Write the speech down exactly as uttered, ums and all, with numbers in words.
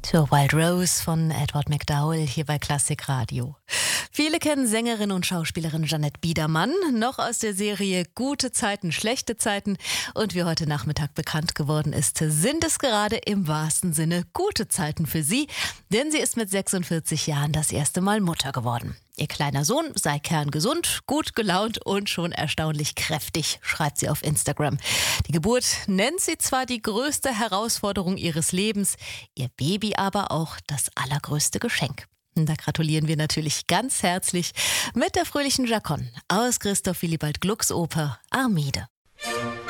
Zur Wild Rose von Edward McDowell hier bei Klassik Radio. Viele kennen Sängerin und Schauspielerin Jeanette Biedermann, noch aus der Serie Gute Zeiten, schlechte Zeiten. Und wie heute Nachmittag bekannt geworden ist, sind es gerade im wahrsten Sinne gute Zeiten für sie, denn sie ist mit sechsundvierzig Jahren das erste Mal Mutter geworden. Ihr kleiner Sohn sei kerngesund, gut gelaunt und schon erstaunlich kräftig, schreibt sie auf Instagram. Die Geburt nennt sie zwar die größte Herausforderung ihres Lebens, ihr Baby aber auch das allergrößte Geschenk. Da gratulieren wir natürlich ganz herzlich mit der fröhlichen Jacon aus Christoph Willibald Glucks Oper Armide.